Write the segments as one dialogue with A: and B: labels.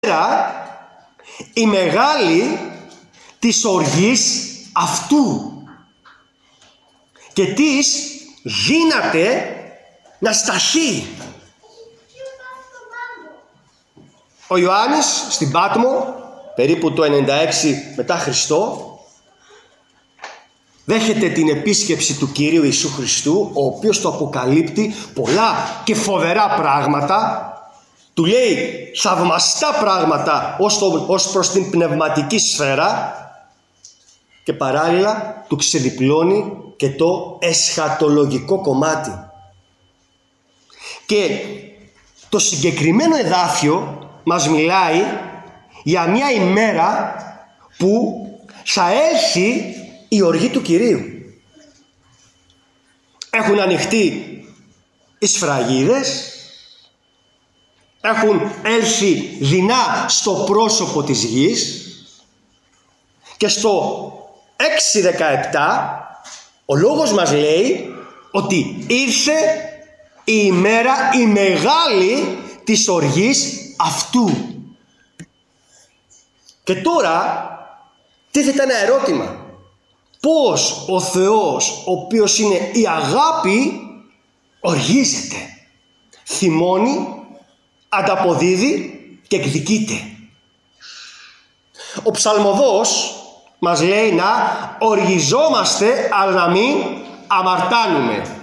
A: η μεγάλη της οργής αυτού και της δύναται να σταθεί. Ο Ιωάννης στην Πάτμο, περίπου το 96 μετά Χριστό, δέχεται την επίσκεψη του Κυρίου Ιησού Χριστού, ο οποίος του αποκαλύπτει πολλά και φοβερά πράγματα. Του λέει θαυμαστά πράγματα ως προς την πνευματική σφαίρα και παράλληλα του ξεδιπλώνει και το εσχατολογικό κομμάτι. Και το συγκεκριμένο εδάφιο μας μιλάει για μια ημέρα που θα έλθει η οργή του Κυρίου. Έχουν ανοιχτεί οι σφραγίδες, έχουν έλθει δεινά στο πρόσωπο της γης και στο 6:17 ο λόγος μας λέει ότι ήρθε η ημέρα η μεγάλη της οργής αυτού. Και τώρα τίθεται ένα ερώτημα. Πώς ο Θεός, ο οποίος είναι η αγάπη, οργίζεται, θυμώνει, ανταποδίδει και εκδικείται? Ο ψαλμοδός μας λέει να οργιζόμαστε αλλά να μην αμαρτάνουμε.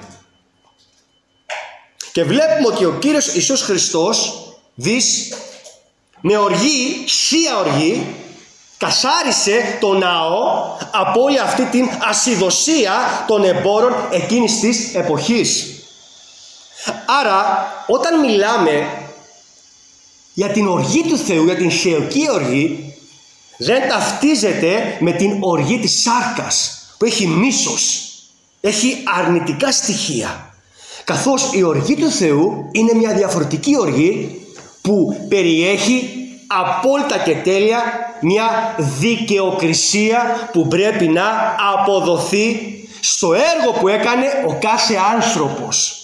A: Και βλέπουμε ότι ο Κύριος Ιησούς Χριστός με οργή, θεία οργή, καθάρισε το ναό από όλη αυτή την ασυδοσία των εμπόρων εκείνης της εποχής. Άρα όταν μιλάμε για την οργή του Θεού, για την θεοκή οργή, δεν ταυτίζεται με την οργή της σάρκας που έχει μίσος, έχει αρνητικά στοιχεία, καθώς η οργή του Θεού είναι μια διαφορετική οργή που περιέχει απόλυτα και τέλεια μια δικαιοκρισία που πρέπει να αποδοθεί στο έργο που έκανε ο κάθε άνθρωπος.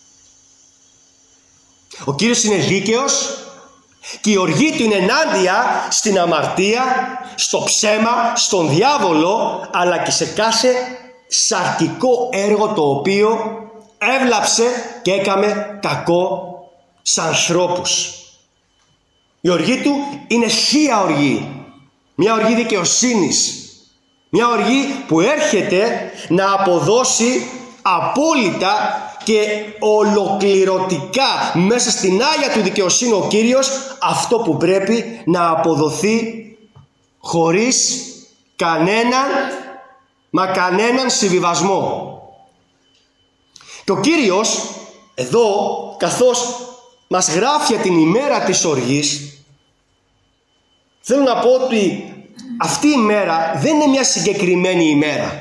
A: Ο Κύριος είναι δίκαιος και η οργή του είναι ενάντια στην αμαρτία, στο ψέμα, στον διάβολο, αλλά και σε κάθε σαρκικό έργο το οποίο έβλαψε και έκαμε κακό σε ανθρώπους. Η οργή του είναι θεία οργή, μια οργή δικαιοσύνης, μια οργή που έρχεται να αποδώσει απόλυτα και ολοκληρωτικά μέσα στην Άγια του δικαιοσύνη ο Κύριος αυτό που πρέπει να αποδοθεί χωρίς κανέναν συμβιβασμό. Και ο Κύριος εδώ, καθώς μας γράφει την ημέρα της οργής, θέλω να πω ότι αυτή η ημέρα δεν είναι μια συγκεκριμένη ημέρα,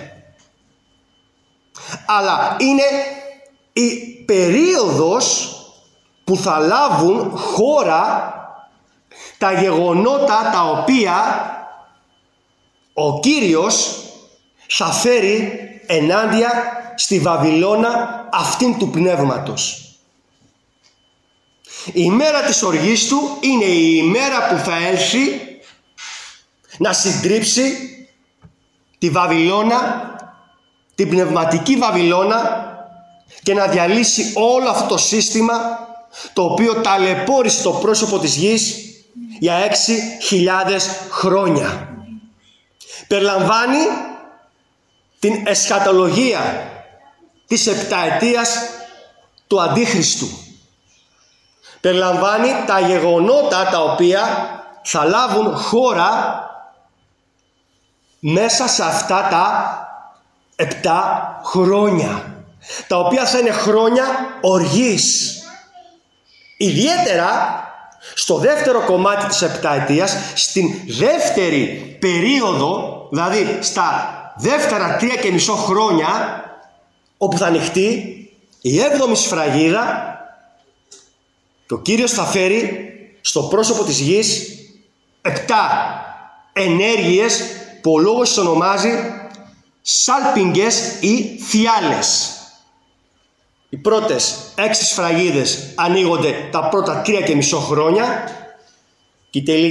A: αλλά είναι η περίοδος που θα λάβουν χώρα τα γεγονότα τα οποία ο Κύριος θα φέρει ενάντια στη Βαβυλώνα αυτήν του πνεύματος. Η ημέρα της οργής του είναι η ημέρα που θα έλθει να συντρίψει τη Βαβυλώνα, την πνευματική Βαβυλώνα, και να διαλύσει όλο αυτό το σύστημα το οποίο ταλαιπώρησε το πρόσωπο της γης για 6.000 χρόνια. Περιλαμβάνει την εσχατολογία της επταετίας του Αντίχριστου. Περιλαμβάνει τα γεγονότα τα οποία θα λάβουν χώρα μέσα σε αυτά τα 7 χρόνια, τα οποία θα είναι χρόνια οργής. Ιδιαίτερα στο δεύτερο κομμάτι της επταετίας, στην δεύτερη περίοδο, δηλαδή στα δεύτερα 3,5 χρόνια, όπου θα ανοιχτεί η 7η σφραγίδα και ο Κύριος θα φέρει στο πρόσωπο της γης 7 ενέργειες που ο λόγος τις ονομάζει σάλπιγγες ή φιάλες. Οι πρώτες 6 σφραγίδες ανοίγονται τα πρώτα 3,5 χρόνια Και η τελική